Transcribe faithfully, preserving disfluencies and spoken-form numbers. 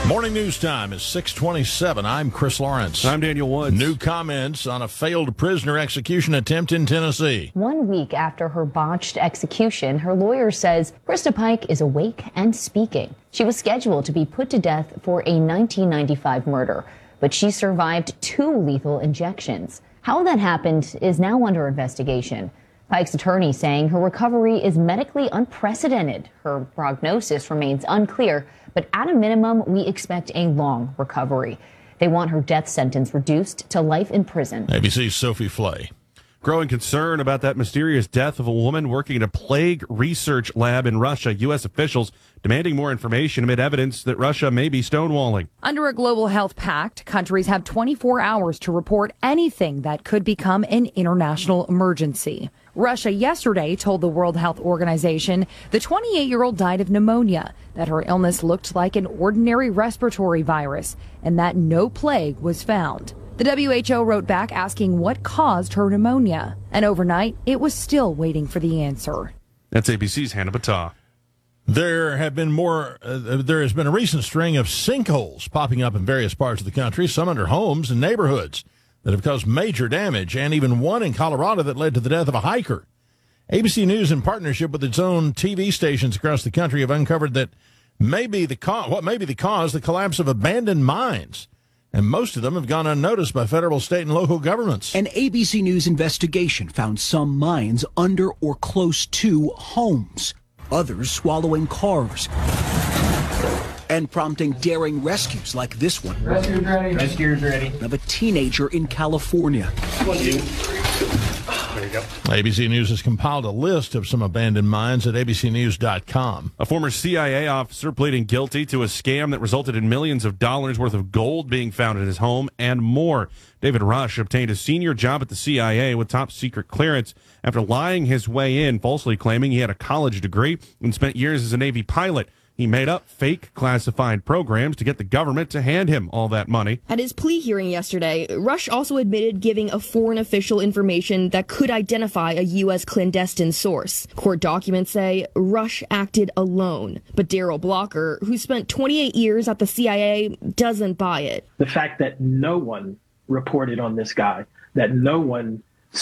Morning news time is six twenty-seven. I'm Chris Lawrence. I'm Daniel Woods. New comments on a failed prisoner execution attempt in Tennessee. One week after her botched execution, her lawyer says Krista Pike is awake and speaking. She was scheduled to be put to death for a nineteen ninety-five murder, but she survived two lethal injections. How that happened is now under investigation. Pike's attorney saying her recovery is medically unprecedented. Her prognosis remains unclear, but at a minimum, we expect a long recovery. They want her death sentence reduced to life in prison. A B C's Sophie Flay. Growing concern about that mysterious death of a woman working at a plague research lab in Russia. U S officials demanding more information amid evidence that Russia may be stonewalling. Under a global health pact, countries have twenty-four hours to report anything that could become an international emergency. Russia yesterday told the World Health Organization the twenty-eight-year-old died of pneumonia, that her illness looked like an ordinary respiratory virus, and that no plague was found. The W H O wrote back asking what caused her pneumonia, and overnight it was still waiting for the answer. That's A B C's Hannah Battah. There have been more. Uh, there has been a recent string of sinkholes popping up in various parts of the country, some under homes and neighborhoods, that have caused major damage, and even one in Colorado that led to the death of a hiker. A B C News, in partnership with its own T V stations across the country, have uncovered that maybe the co- what may be the cause the collapse of abandoned mines. And most of them have gone unnoticed by federal, state, and local governments. An A B C News investigation found some mines under or close to homes, others swallowing cars, and prompting daring rescues like this one. Rescuer's ready. Rescuer's ready. Of a teenager in California. There you go. A B C News has compiled a list of some abandoned mines at A B C news dot com. A former C I A officer pleading guilty to a scam that resulted in millions of dollars worth of gold being found in his home and more. David Rush obtained a senior job at the C I A with top secret clearance after lying his way in, falsely claiming he had a college degree and spent years as a Navy pilot. He made up fake classified programs to get the government to hand him all that money. At his plea hearing yesterday, Rush also admitted giving a foreign official information that could identify a U S clandestine source. Court documents say Rush acted alone, but Daryl Blocker, who spent twenty-eight years at the C I A, doesn't buy it. The fact that no one reported on this guy, that no one